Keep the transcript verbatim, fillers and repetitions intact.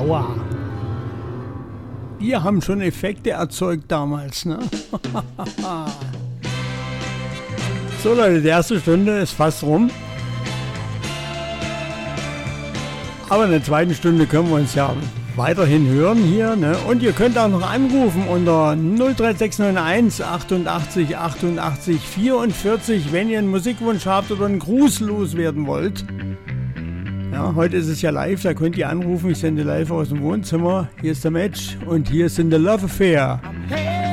Aua. Wir haben schon Effekte erzeugt damals, ne? So Leute, die erste Stunde ist fast rum. Aber in der zweiten Stunde können wir uns ja weiterhin hören hier, ne? Und ihr könnt auch noch anrufen unter null drei sechs neun eins achtundachtzig achtundachtzig vierundvierzig, wenn ihr einen Musikwunsch habt oder einen Gruß loswerden wollt. Ja, heute ist es ja live, da könnt ihr anrufen. Ich sende live aus dem Wohnzimmer. Hier ist der Match und hier ist in The Love Affair. Hey.